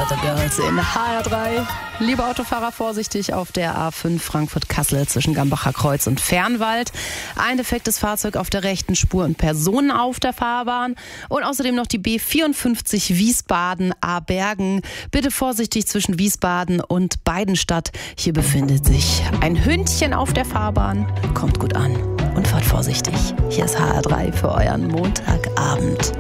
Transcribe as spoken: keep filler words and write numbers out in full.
Other Girls in H R drei. Liebe Autofahrer, vorsichtig auf der A fünf Frankfurt-Kassel zwischen Gambacher Kreuz und Fernwald. Ein defektes Fahrzeug auf der rechten Spur und Personen auf der Fahrbahn. Und außerdem noch die B vierundfünfzig Wiesbaden-Abergen. Bitte vorsichtig zwischen Wiesbaden und Beidenstadt. Hier befindet sich ein Hündchen auf der Fahrbahn. Kommt gut an und fahrt vorsichtig. Hier ist H R drei für euren Montagabend.